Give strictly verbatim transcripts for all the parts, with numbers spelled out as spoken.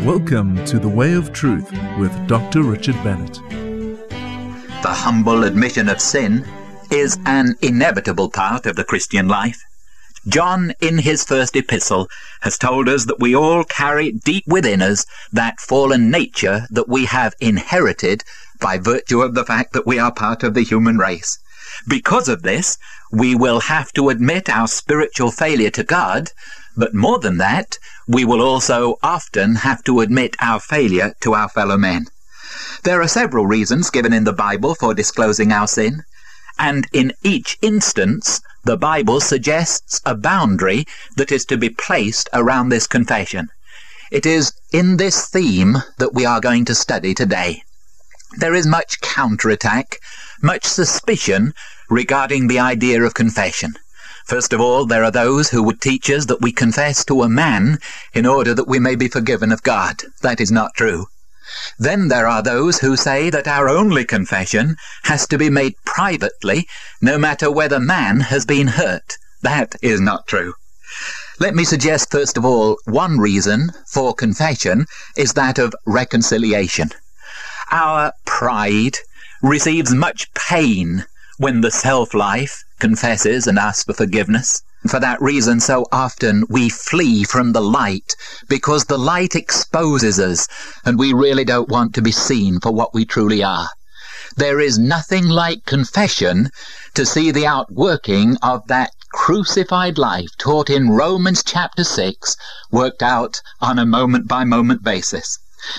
Welcome to The Way of Truth with Doctor Richard Bennett. The humble admission of sin is an inevitable part of the Christian life. John, in his first epistle, has told us that we all carry deep within us that fallen nature that we have inherited by virtue of the fact that we are part of the human race. Because of this, we will have to admit our spiritual failure to God, but more than that, we will also often have to admit our failure to our fellow men. There are several reasons given in the Bible for disclosing our sin, and in each instance, the Bible suggests a boundary that is to be placed around this confession. It is in this theme that we are going to study today. There is much counterattack, much suspicion regarding the idea of confession. First of all, there are those who would teach us that we confess to a man in order that we may be forgiven of God. That is not true. Then there are those who say that our only confession has to be made privately, no matter whether man has been hurt. That is not true. Let me suggest, first of all, one reason for confession is that of reconciliation. Our pride receives much pain when the self-life confesses and asks for forgiveness. For that reason, so often we flee from the light, because the light exposes us, and we really don't want to be seen for what we truly are. There is nothing like confession to see the outworking of that crucified life taught in Romans chapter six, worked out on a moment-by-moment basis.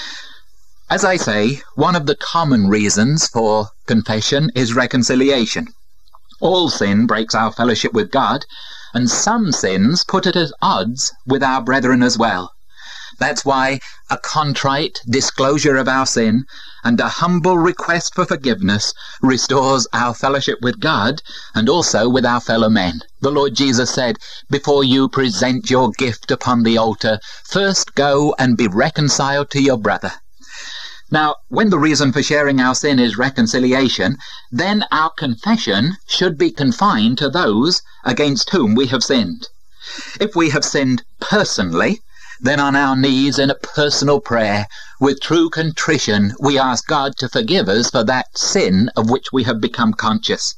As I say, one of the common reasons for confession is reconciliation. All sin breaks our fellowship with God, and some sins put it at odds with our brethren as well. That's why a contrite disclosure of our sin and a humble request for forgiveness restores our fellowship with God and also with our fellow men. The Lord Jesus said, "Before you present your gift upon the altar, first go and be reconciled to your brother." Now, when the reason for sharing our sin is reconciliation, then our confession should be confined to those against whom we have sinned. If we have sinned personally, then on our knees in a personal prayer, with true contrition, we ask God to forgive us for that sin of which we have become conscious.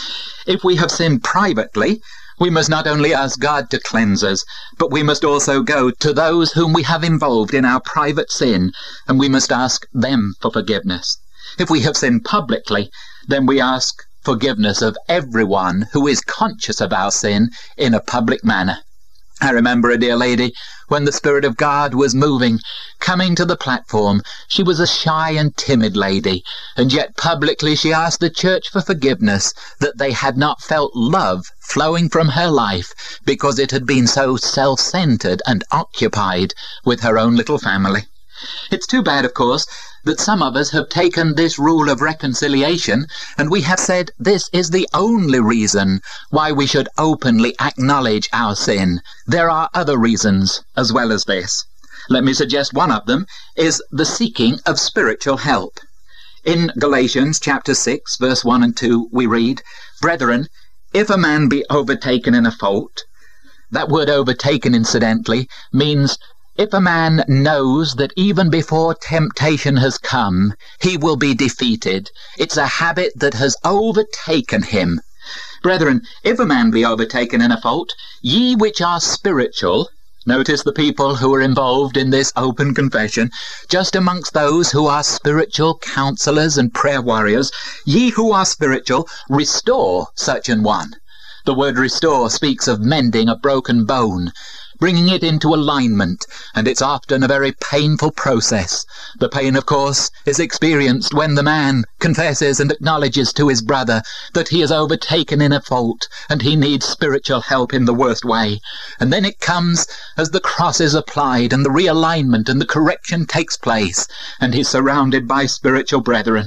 If we have sinned privately, we must not only ask God to cleanse us, but we must also go to those whom we have involved in our private sin, and we must ask them for forgiveness. If we have sinned publicly, then we ask forgiveness of everyone who is conscious of our sin in a public manner. I remember a dear lady, when the Spirit of God was moving, coming to the platform. She was a shy and timid lady, and yet publicly she asked the church for forgiveness that they had not felt love flowing from her life because it had been so self-centered and occupied with her own little family. It's too bad, of course, that some of us have taken this rule of reconciliation and we have said this is the only reason why we should openly acknowledge our sin. There are other reasons as well as this. Let me suggest one of them is the seeking of spiritual help. In Galatians chapter six, verse one and two, we read, "Brethren, if a man be overtaken in a fault," that word overtaken, incidentally, means if a man knows that even before temptation has come, he will be defeated. It's a habit that has overtaken him. "Brethren, if a man be overtaken in a fault, ye which are spiritual," notice the people who are involved in this open confession, just amongst those who are spiritual counselors and prayer warriors, "ye who are spiritual, restore such an one." The word restore speaks of mending a broken bone, bringing it into alignment, and it's often a very painful process. The pain, of course, is experienced when the man confesses and acknowledges to his brother that he is overtaken in a fault and he needs spiritual help in the worst way. And then it comes as the cross is applied and the realignment and the correction takes place, and he's surrounded by spiritual brethren.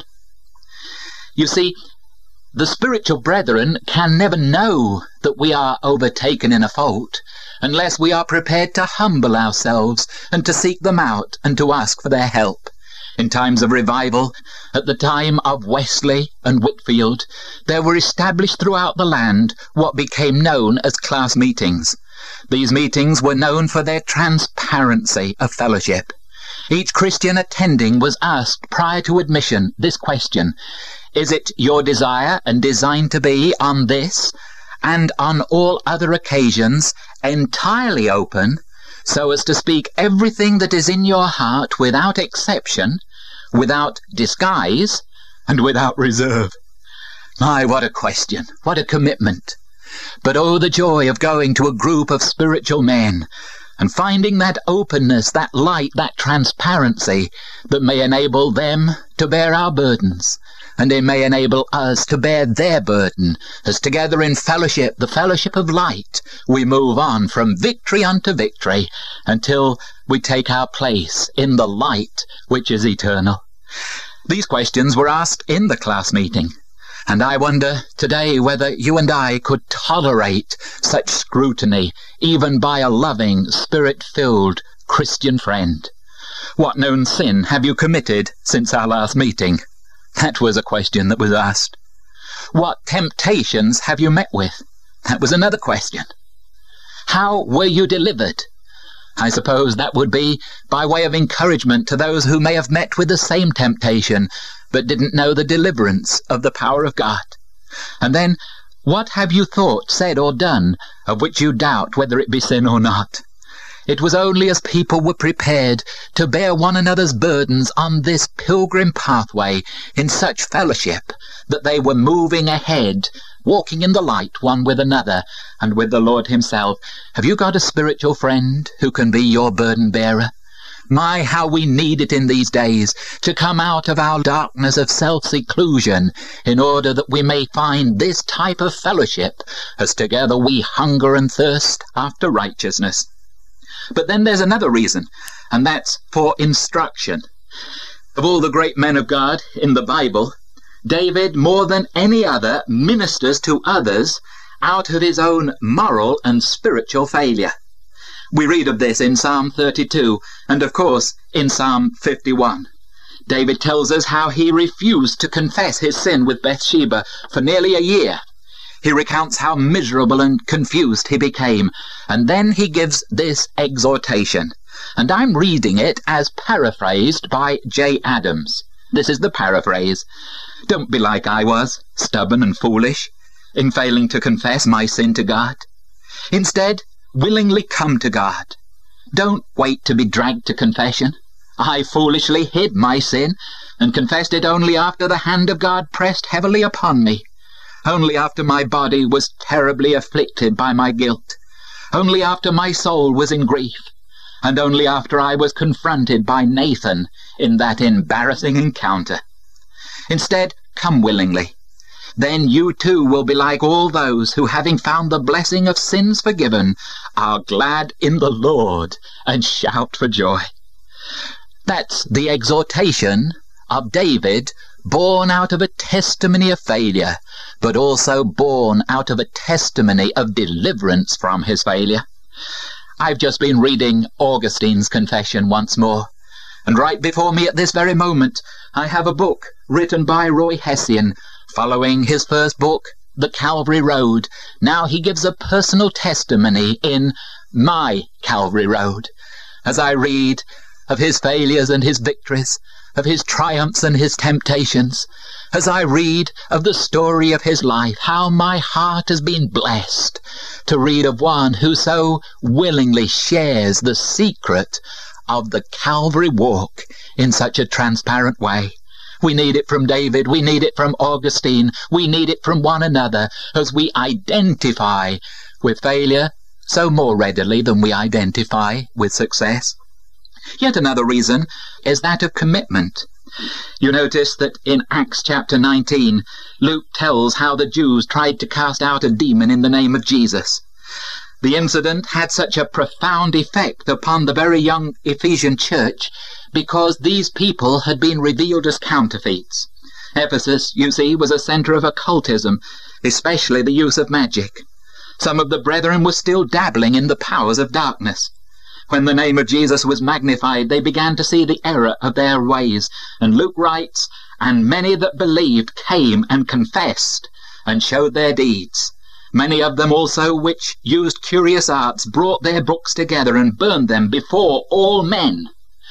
You see, the spiritual brethren can never know that we are overtaken in a fault unless we are prepared to humble ourselves and to seek them out and to ask for their help. In times of revival, at the time of Wesley and Whitefield, there were established throughout the land what became known as class meetings. These meetings were known for their transparency of fellowship. Each Christian attending was asked prior to admission this question: is it your desire and design to be on this and on all other occasions entirely open, so as to speak everything that is in your heart without exception, without disguise, and without reserve? My, what a question, what a commitment. But oh, the joy of going to a group of spiritual men and finding that openness, that light, that transparency that may enable them to bear our burdens, and it may enable us to bear their burden, as together in fellowship, the fellowship of light, we move on from victory unto victory until we take our place in the light which is eternal. These questions were asked in the class meeting, and I wonder today whether you and I could tolerate such scrutiny, even by a loving, spirit-filled Christian friend. What known sin have you committed since our last meeting? That was a question that was asked. What temptations have you met with? That was another question. How were you delivered? I suppose that would be by way of encouragement to those who may have met with the same temptation, but didn't know the deliverance of the power of God. And then, what have you thought, said, or done, of which you doubt whether it be sin or not? It was only as people were prepared to bear one another's burdens on this pilgrim pathway in such fellowship that they were moving ahead, walking in the light one with another and with the Lord himself. Have you got a spiritual friend who can be your burden bearer? My, how we need it in these days to come out of our darkness of self-seclusion in order that we may find this type of fellowship as together we hunger and thirst after righteousness. But then there's another reason, and that's for instruction. Of all the great men of God in the Bible, David, more than any other, ministers to others out of his own moral and spiritual failure. We read of this in Psalm thirty-two, and of course in Psalm fifty-one. David tells us how he refused to confess his sin with Bathsheba for nearly a year. He recounts how miserable and confused he became, and then he gives this exhortation. And I'm reading it as paraphrased by J. Adams. This is the paraphrase. Don't be like I was, stubborn and foolish, in failing to confess my sin to God. Instead, willingly come to God. Don't wait to be dragged to confession. I foolishly hid my sin and confessed it only after the hand of God pressed heavily upon me. Only after my body was terribly afflicted by my guilt, only after my soul was in grief, and only after I was confronted by Nathan in that embarrassing encounter. Instead, come willingly. Then you too will be like all those who, having found the blessing of sins forgiven, are glad in the Lord and shout for joy. That's the exhortation of David, born out of a testimony of failure, but also born out of a testimony of deliverance from his failure. I've just been reading Augustine's Confession once more, and right before me at this very moment I have a book written by Roy Hession, following his first book, The Calvary Road. Now he gives a personal testimony in My Calvary Road, as I read of his failures and his victories, of his triumphs and his temptations, as I read of the story of his life, how my heart has been blessed to read of one who so willingly shares the secret of the Calvary walk in such a transparent way. We need it from David, we need it from Augustine, we need it from one another as we identify with failure so more readily than we identify with success. Yet another reason is that of commitment. You notice that in Acts chapter nineteen, Luke tells how the Jews tried to cast out a demon in the name of Jesus. The incident had such a profound effect upon the very young Ephesian church because these people had been revealed as counterfeits. Ephesus, you see, was a center of occultism, especially the use of magic. Some of the brethren were still dabbling in the powers of darkness. When the name of Jesus was magnified, they began to see the error of their ways. And Luke writes, "And many that believed came and confessed, and showed their deeds. Many of them also which used curious arts brought their books together and burned them before all men."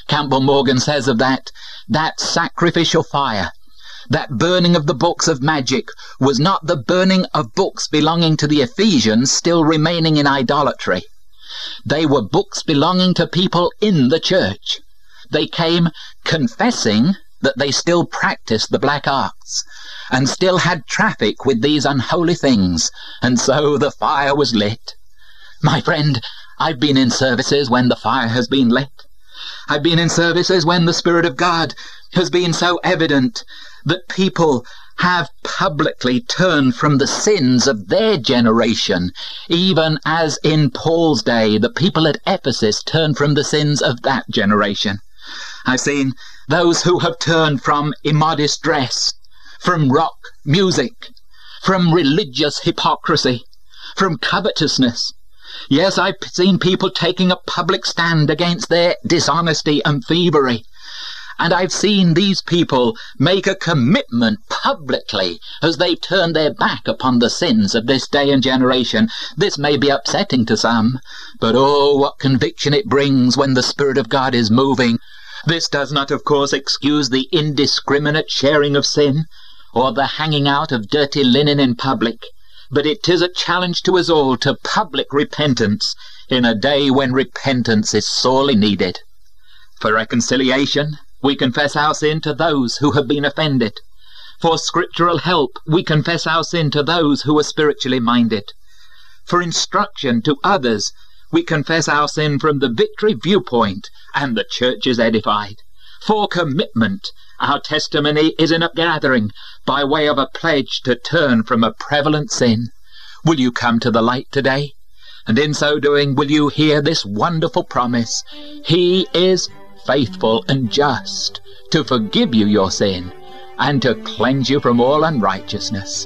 Campbell Morgan says of that, that sacrificial fire, that burning of the books of magic, was not the burning of books belonging to the Ephesians still remaining in idolatry. They were books belonging to people in the church. They came confessing that they still practiced the black arts and still had traffic with these unholy things, and so the fire was lit. My friend, I've been in services when the fire has been lit. I've been in services when the Spirit of God has been so evident that people have publicly turned from the sins of their generation, even as in Paul's day the people at Ephesus turned from the sins of that generation. I've seen those who have turned from immodest dress, from rock music, from religious hypocrisy, from covetousness. Yes, I've seen people taking a public stand against their dishonesty and thievery. And I've seen these people make a commitment publicly as they've turned their back upon the sins of this day and generation. This may be upsetting to some, but oh, what conviction it brings when the Spirit of God is moving. This does not, of course, excuse the indiscriminate sharing of sin or the hanging out of dirty linen in public, but it is a challenge to us all to public repentance in a day when repentance is sorely needed. For reconciliation, we confess our sin to those who have been offended. For scriptural help, we confess our sin to those who are spiritually minded. For instruction to others, we confess our sin from the victory viewpoint, and the church is edified. For commitment, our testimony is in a gathering by way of a pledge to turn from a prevalent sin. Will you come to the light today? And in so doing, will you hear this wonderful promise? He is faithful and just to forgive you your sin and to cleanse you from all unrighteousness.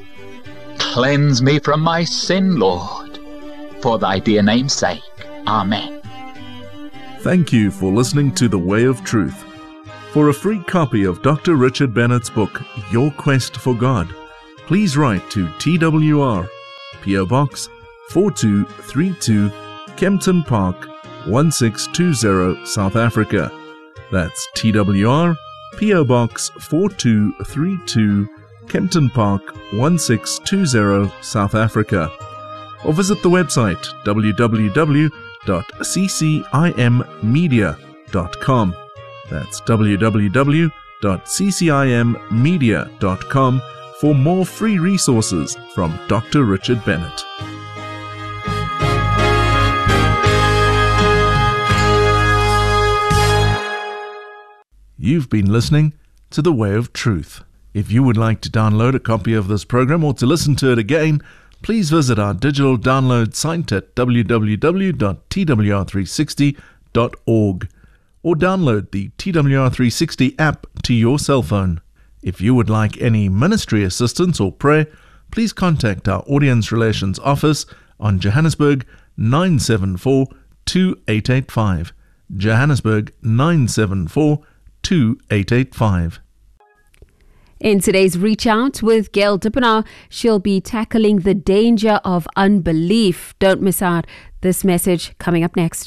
Cleanse me from my sin, Lord, for thy dear name's sake. Amen. Thank you for listening to The Way of Truth. For a free copy of Doctor Richard Bennett's book, Your Quest for God, please write to T W R, P O Box four two three two, Kempton Park, one six two zero, South Africa. That's T W R, P O Box four two three two, Kempton Park, one six two zero, South Africa. Or visit the website w w w dot c c i m media dot com. That's w w w dot c c i m media dot com for more free resources from Doctor Richard Bennett. You've been listening to The Way of Truth. If you would like to download a copy of this program or to listen to it again, please visit our digital download site at w w w dot t w r three sixty dot org or download the T W R three sixty app to your cell phone. If you would like any ministry assistance or prayer, please contact our Audience Relations Office on Johannesburg nine seven four, two eight eight five. Johannesburg nine seven four, two eight eight five. In today's Reach Out with Gail Dippenaar, she'll be tackling the danger of unbelief. Don't miss out. This message coming up next.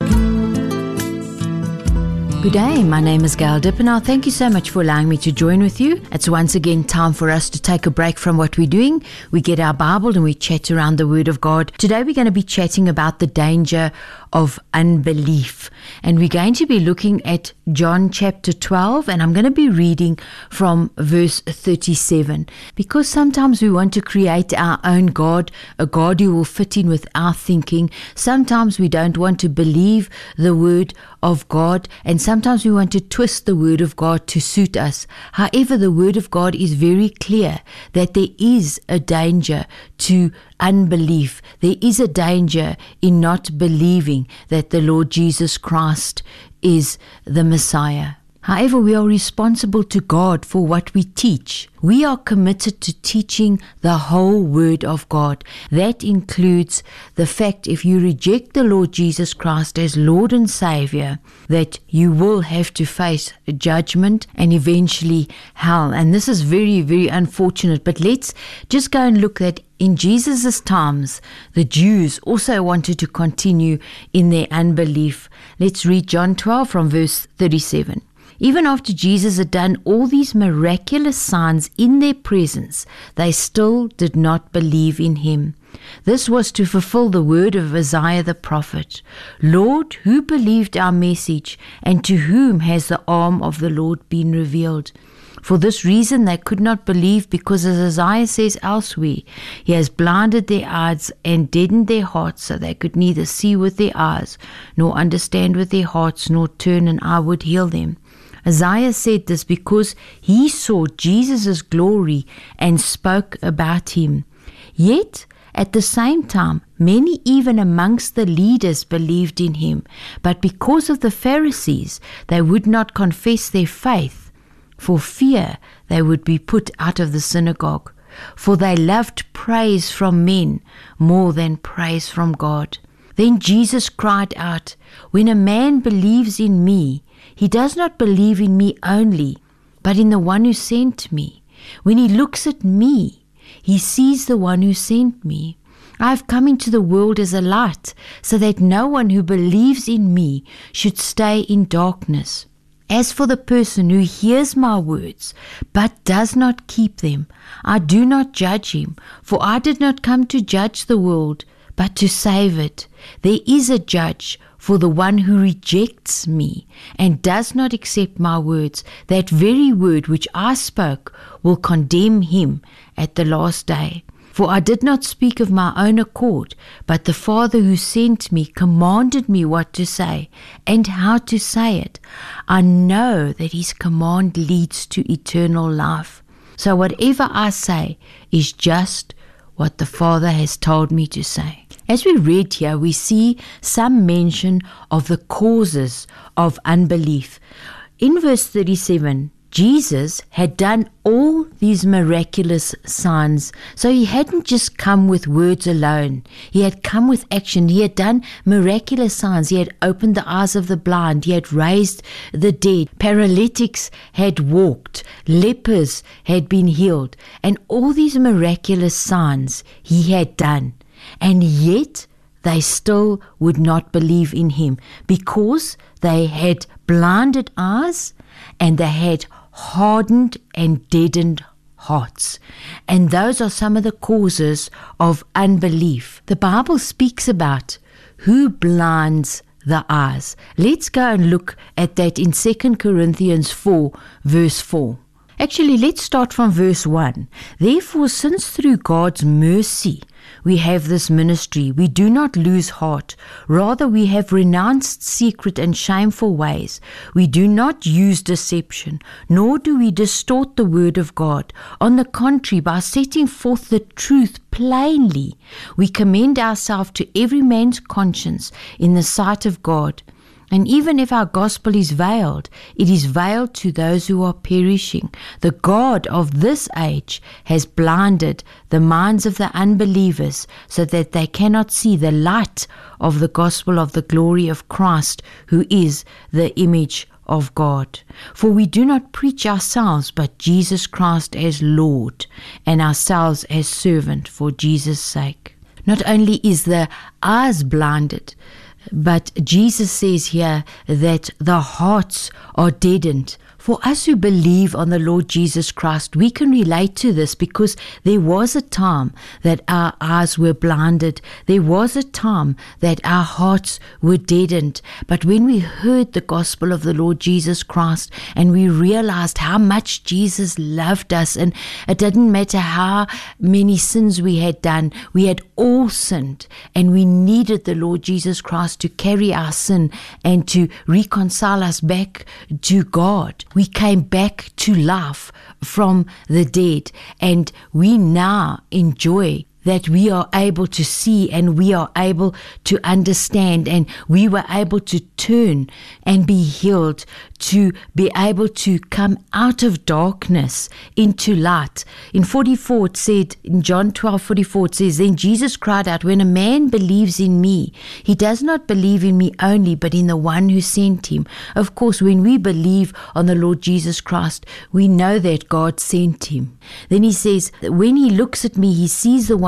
Good day, my name is Gail Dippenaar. Thank you so much for allowing me to join with you. It's once again time for us to take a break from what we're doing. We get our Bible and we chat around the Word of God. Today we're going to be chatting about the danger of unbelief. And we're going to be looking at John chapter twelve, and I'm going to be reading from verse thirty-seven. Because sometimes we want to create our own God, a God who will fit in with our thinking. Sometimes we don't want to believe the Word of God, and sometimes we want to twist the Word of God to suit us. However, the Word of God is very clear that there is a danger to unbelief. There is a danger in not believing that the Lord Jesus Christ is the Messiah. However, we are responsible to God for what we teach. We are committed to teaching the whole Word of God. That includes the fact, if you reject the Lord Jesus Christ as Lord and Savior, that you will have to face judgment and eventually hell. And this is very, very unfortunate. But let's just go and look at In Jesus' times, the Jews also wanted to continue in their unbelief. Let's read John twelve from verse thirty-seven. Even after Jesus had done all these miraculous signs in their presence, they still did not believe in him. This was to fulfill the word of Isaiah the prophet. Lord, who believed our message, and to whom has the arm of the Lord been revealed? For this reason they could not believe, because as Isaiah says elsewhere, he has blinded their eyes and deadened their hearts, so they could neither see with their eyes, nor understand with their hearts, nor turn, and I would heal them. Isaiah said this because he saw Jesus' glory and spoke about him. Yet, at the same time, many even amongst the leaders believed in him, but because of the Pharisees, they would not confess their faith, for fear they would be put out of the synagogue. For they loved praise from men more than praise from God. Then Jesus cried out, "When a man believes in me, he does not believe in me only, but in the one who sent me. When he looks at me, he sees the one who sent me. I have come into the world as a light, so that no one who believes in me should stay in darkness. As for the person who hears my words, but does not keep them, I do not judge him, for I did not come to judge the world, but to save it. There is a judge for the one who rejects me and does not accept my words. That very word which I spoke will condemn him at the last day. For I did not speak of my own accord, but the Father who sent me commanded me what to say and how to say it. I know that his command leads to eternal life. So whatever I say is just what the Father has told me to say." As we read here, we see some mention of the causes of unbelief. In verse thirty-seven, Jesus had done all these miraculous signs. So he hadn't just come with words alone. He had come with action. He had done miraculous signs. He had opened the eyes of the blind. He had raised the dead. Paralytics had walked. Lepers had been healed. And all these miraculous signs he had done. And yet they still would not believe in him, because they had blinded eyes and they had hardened and deadened hearts. And those are some of the causes of unbelief. The Bible speaks about who blinds the eyes. Let's go and look at that in Second Corinthians four, verse four. Actually, let's start from verse one. Therefore, since through God's mercy we have this ministry, we do not lose heart. Rather, we have renounced secret and shameful ways. We do not use deception, nor do we distort the word of God. On the contrary, by setting forth the truth plainly, we commend ourselves to every man's conscience in the sight of God. And even if our gospel is veiled, it is veiled to those who are perishing. The God of this age has blinded the minds of the unbelievers, so that they cannot see the light of the gospel of the glory of Christ, who is the image of God. For we do not preach ourselves, but Jesus Christ as Lord, and ourselves as servant for Jesus' sake. Not only is the eyes blinded, but Jesus says here that the hearts are deadened. For us who believe on the Lord Jesus Christ, we can relate to this, because there was a time that our eyes were blinded. There was a time that our hearts were deadened. But when we heard the gospel of the Lord Jesus Christ, and we realized how much Jesus loved us, and it didn't matter how many sins we had done, we had all sinned, and we needed the Lord Jesus Christ to carry our sin and to reconcile us back to God. We came back to life from the dead, and we now enjoy that we are able to see, and we are able to understand, and we were able to turn and be healed, to be able to come out of darkness into light. In forty-four it said, in John twelve forty-four it says, "Then Jesus cried out, when a man believes in me, he does not believe in me only, but in the one who sent him." Of course, when we believe on the Lord Jesus Christ, we know that God sent him. Then he says, when he looks at me, he sees the one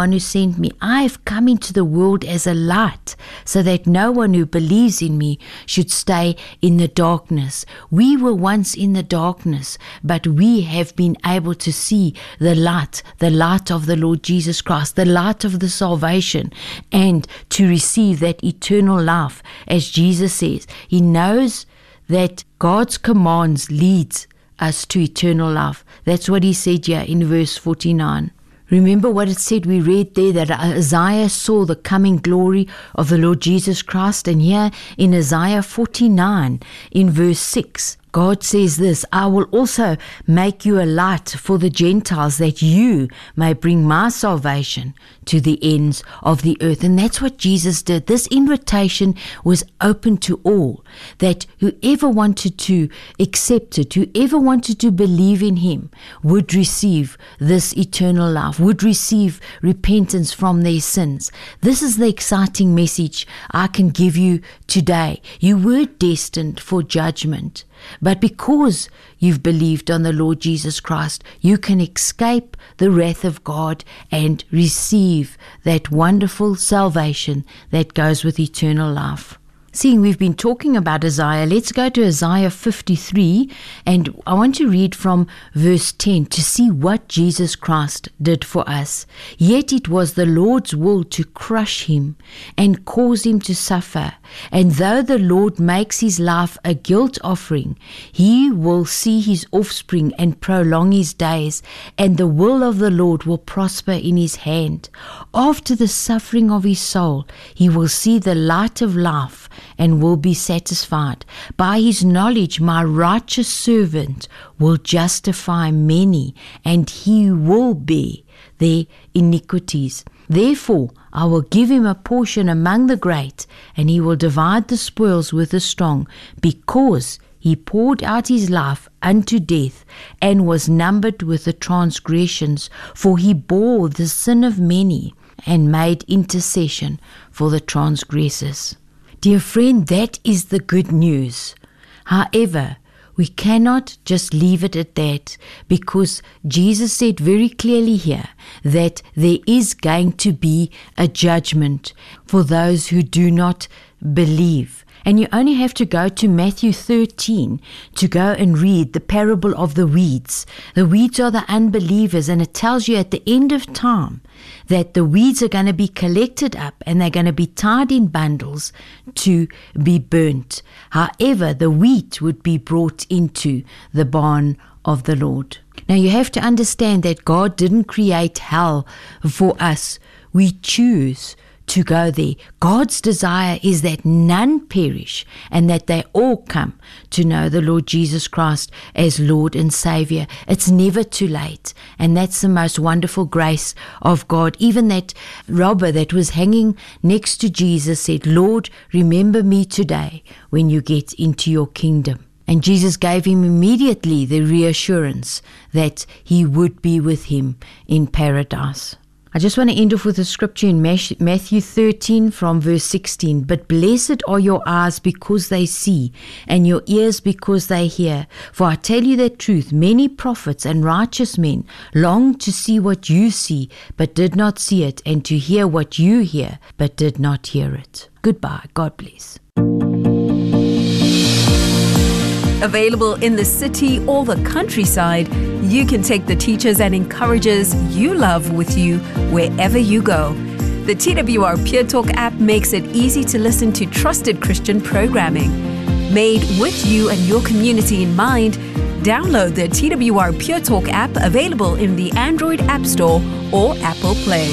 one who sent me. I have come into the world as a light, so that no one who believes in me should stay in the darkness. We were once in the darkness, but we have been able to see the light, the light of the Lord Jesus Christ, the light of the salvation, and to receive that eternal life. As Jesus says, he knows that God's commands leads us to eternal life. That's what he said here in verse forty-nine. Remember what it said, we read there, that Isaiah saw the coming glory of the Lord Jesus Christ. And here in Isaiah forty-nine, in verse six, God says this, I will also make you a light for the Gentiles, that you may bring my salvation to the ends of the earth. And that's what Jesus did. This invitation was open to all, that whoever wanted to accept it, whoever wanted to believe in him, would receive this eternal life, would receive repentance from their sins. This is the exciting message I can give you today. You were destined for judgment, but because you've believed on the Lord Jesus Christ, you can escape the wrath of God and receive that wonderful salvation that goes with eternal life. Seeing we've been talking about Isaiah, let's go to Isaiah fifty-three, and I want to read from verse ten to see what Jesus Christ did for us. Yet it was the Lord's will to crush him and cause him to suffer. And though the Lord makes his life a guilt offering, he will see his offspring and prolong his days, and the will of the Lord will prosper in his hand. After the suffering of his soul, he will see the light of life and will be satisfied. By his knowledge, my righteous servant will justify many, and he will bear their iniquities. Therefore, I will give him a portion among the great, and he will divide the spoils with the strong, because he poured out his life unto death, and was numbered with the transgressions, for he bore the sin of many, and made intercession for the transgressors. Dear friend, that is the good news. However, we cannot just leave it at that, because Jesus said very clearly here that there is going to be a judgment for those who do not believe. And you only have to go to Matthew thirteen to go and read the parable of the weeds. The weeds are the unbelievers, and it tells you at the end of time that the weeds are going to be collected up and they're going to be tied in bundles to be burnt. However, the wheat would be brought into the barn of the Lord. Now you have to understand that God didn't create hell for us. We choose to go there. God's desire is that none perish, and that they all come to know the Lord Jesus Christ as Lord and Savior. It's never too late, and that's the most wonderful grace of God. Even that robber that was hanging next to Jesus said, Lord, remember me today when you get into your kingdom. And Jesus gave him immediately the reassurance that he would be with him in paradise. I just want to end off with a scripture in Matthew thirteen from verse sixteen. But blessed are your eyes because they see, and your ears because they hear. For I tell you the truth, many prophets and righteous men longed to see what you see, but did not see it, and to hear what you hear, but did not hear it. Goodbye. God bless. Available in the city or the countryside, you can take the teachers and encouragers you love with you wherever you go. The T W R Pure Talk app makes it easy to listen to trusted Christian programming. Made with you and your community in mind, download the T W R Pure Talk app, available in the Android App Store or Apple Play.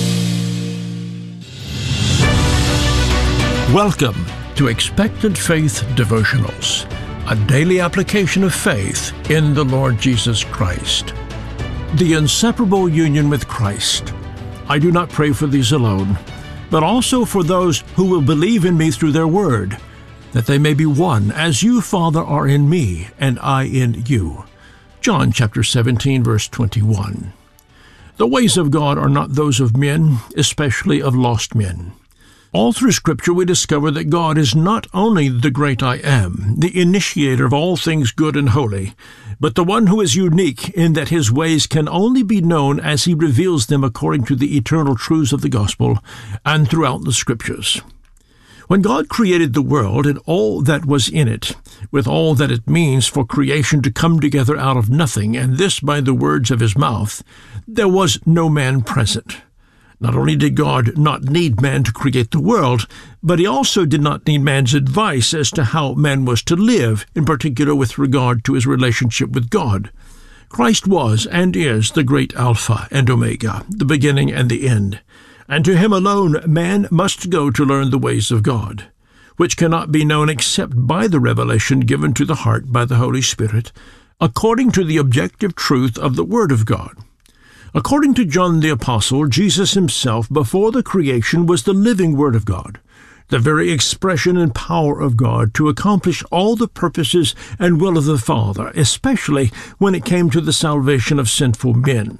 Welcome to Expectant Faith Devotionals, a daily application of faith in the Lord Jesus Christ. The inseparable union with Christ. I do not pray for these alone, but also for those who will believe in me through their word, that they may be one, as you, Father, are in me, and I in you. John chapter seventeen, verse twenty-one. The ways of God are not those of men, especially of lost men. All through Scripture we discover that God is not only the great I Am, the initiator of all things good and holy, but the one who is unique in that his ways can only be known as he reveals them according to the eternal truths of the gospel and throughout the scriptures. When God created the world and all that was in it, with all that it means for creation to come together out of nothing, and this by the words of his mouth, there was no man present. Not only did God not need man to create the world, but he also did not need man's advice as to how man was to live, in particular with regard to his relationship with God. Christ was and is the great Alpha and Omega, the beginning and the end, and to him alone man must go to learn the ways of God, which cannot be known except by the revelation given to the heart by the Holy Spirit, according to the objective truth of the Word of God. According to John the Apostle, Jesus himself, before the creation, was the living Word of God, the very expression and power of God to accomplish all the purposes and will of the Father, especially when it came to the salvation of sinful men.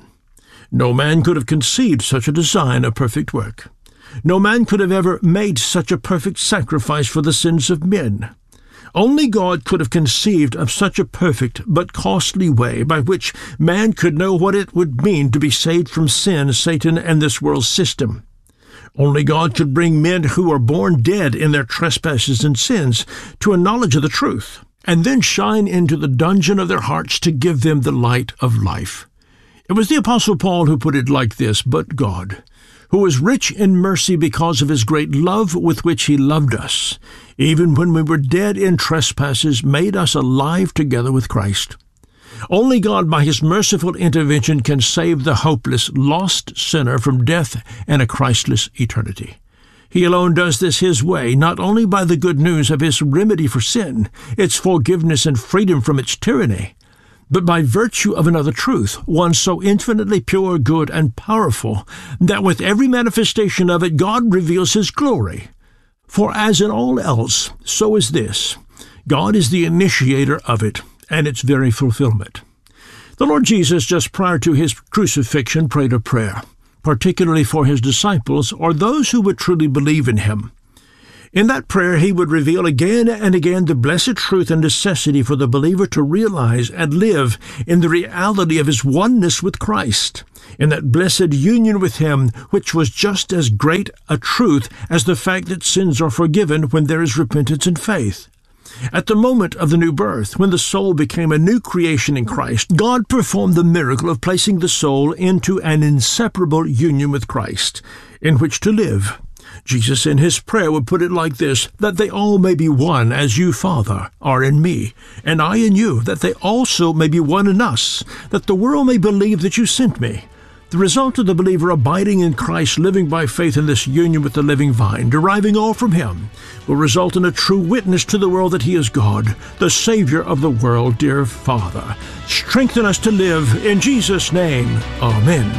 No man could have conceived such a design of perfect work. No man could have ever made such a perfect sacrifice for the sins of men. Only God could have conceived of such a perfect but costly way by which man could know what it would mean to be saved from sin, Satan, and this world's system. Only God could bring men who are born dead in their trespasses and sins to a knowledge of the truth, and then shine into the dungeon of their hearts to give them the light of life. It was the Apostle Paul who put it like this: "But God, who is rich in mercy because of his great love with which he loved us, even when we were dead in trespasses, made us alive together with Christ." Only God, by his merciful intervention, can save the hopeless, lost sinner from death and a Christless eternity. He alone does this his way, not only by the good news of his remedy for sin, its forgiveness and freedom from its tyranny, but by virtue of another truth, one so infinitely pure, good, and powerful, that with every manifestation of it God reveals his glory. For as in all else, so is this: God is the initiator of it, and its very fulfillment. The Lord Jesus, just prior to his crucifixion, prayed a prayer, particularly for his disciples, or those who would truly believe in him. In that prayer, he would reveal again and again the blessed truth and necessity for the believer to realize and live in the reality of his oneness with Christ, in that blessed union with him, which was just as great a truth as the fact that sins are forgiven when there is repentance and faith. At the moment of the new birth, when the soul became a new creation in Christ, God performed the miracle of placing the soul into an inseparable union with Christ, in which to live. Jesus in his prayer would put it like this: "That they all may be one, as you, Father, are in me, and I in you, that they also may be one in us, that the world may believe that you sent me." The result of the believer abiding in Christ, living by faith in this union with the living vine, deriving all from him, will result in a true witness to the world that he is God, the Savior of the world. Dear Father, strengthen us to live. In Jesus' name, amen.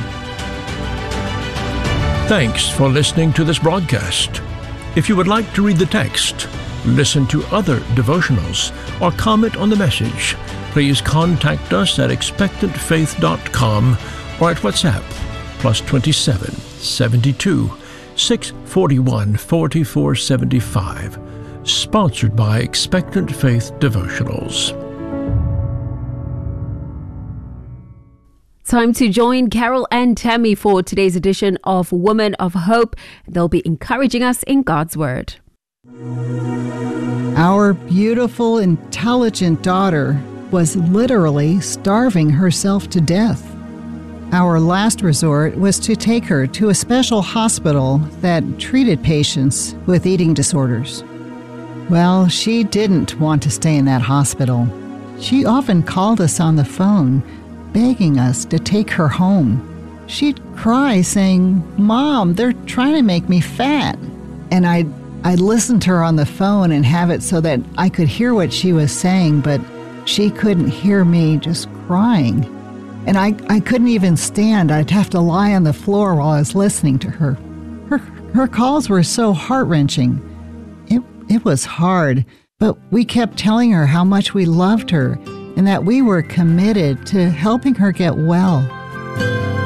Thanks for listening to this broadcast. If you would like to read the text, listen to other devotionals, or comment on the message, please contact us at expectant faith dot com or at WhatsApp, plus twenty-seven, seventy-two, six forty-one, forty-four seventy-five. Sponsored by Expectant Faith Devotionals. Time to join Carol and Tammy for today's edition of Woman of Hope. They'll be encouraging us in God's Word. Our beautiful, intelligent daughter was literally starving herself to death. Our last resort was to take her to a special hospital that treated patients with eating disorders. Well, she didn't want to stay in that hospital. She often called us on the phone, begging us to take her home. She'd cry saying, "Mom, they're trying to make me fat." And I'd, I'd listen to her on the phone and have it so that I could hear what she was saying, but she couldn't hear me just crying. And I, I couldn't even stand. I'd have to lie on the floor while I was listening to her. Her, her calls were so heart-wrenching. It, it was hard, but we kept telling her how much we loved her and that we were committed to helping her get well.